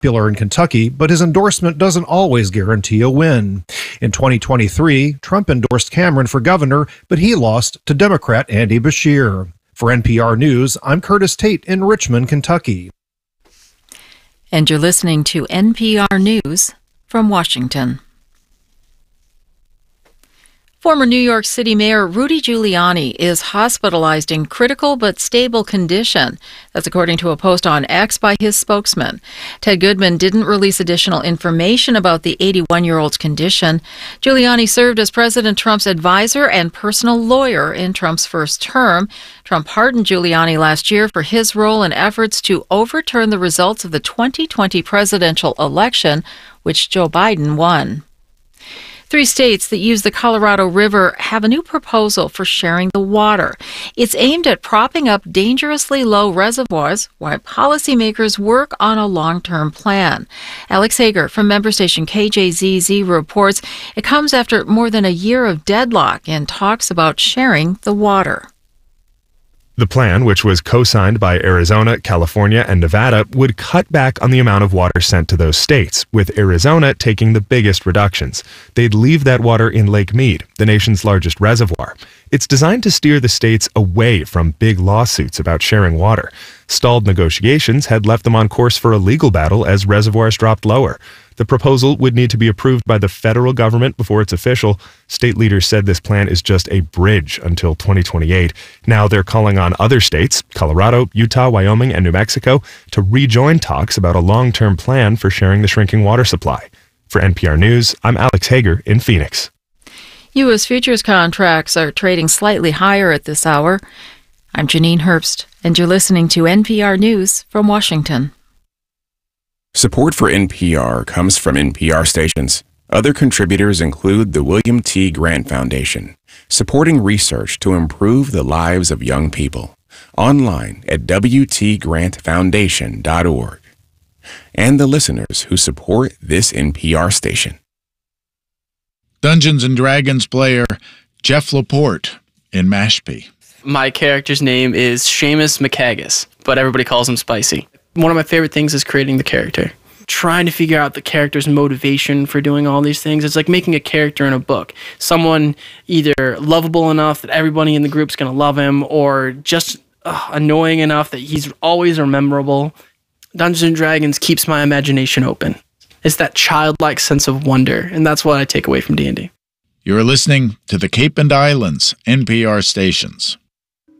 popular in Kentucky, but his endorsement doesn't always guarantee a win. In 2023, Trump endorsed Cameron for governor, but he lost to Democrat Andy Beshear. For NPR News, I'm Curtis Tate in Richmond, Kentucky. And you're listening to NPR News from Washington. Former New York City Mayor Rudy Giuliani is hospitalized in critical but stable condition. That's according to a post on X by his spokesman. Ted Goodman didn't release additional information about the 81-year-old's condition. Giuliani served as President Trump's advisor and personal lawyer in Trump's first term. Trump pardoned Giuliani last year for his role in efforts to overturn the results of the 2020 presidential election, which Joe Biden won. 3 states that use the Colorado River have a new proposal for sharing the water. It's aimed at propping up dangerously low reservoirs while policymakers work on a long-term plan. Alex Hager from member station KJZZ reports it comes after more than a year of deadlock in talks about sharing the water. The plan, which was co-signed by Arizona, California, and Nevada, would cut back on the amount of water sent to those states, with Arizona taking the biggest reductions. They'd leave that water in Lake Mead, the nation's largest reservoir. It's designed to steer the states away from big lawsuits about sharing water. Stalled negotiations had left them on course for a legal battle as reservoirs dropped lower. The proposal would need to be approved by the federal government before it's official. State leaders said this plan is just a bridge until 2028. Now they're calling on other states, Colorado, Utah, Wyoming, and New Mexico, to rejoin talks about a long-term plan for sharing the shrinking water supply. For NPR News, I'm Alex Hager in Phoenix. U.S. futures contracts are trading slightly higher at this hour. I'm Janine Herbst, and you're listening to NPR News from Washington. Support for NPR comes from NPR stations. Other contributors include the William T. Grant Foundation, supporting research to improve the lives of young people. Online at wtgrantfoundation.org. And the listeners who support this NPR station. Dungeons & Dragons player Jeff Laporte in Mashpee. My character's name is Seamus McCagus, but everybody calls him Spicy. One of my favorite things is creating the character. Trying to figure out the character's motivation for doing all these things. It's like making a character in a book. Someone either lovable enough that everybody in the group's going to love him, or just annoying enough that he's always memorable. Dungeons & Dragons keeps my imagination open. It's that childlike sense of wonder, and that's what I take away from D&D. You're listening to the Cape and Islands NPR stations.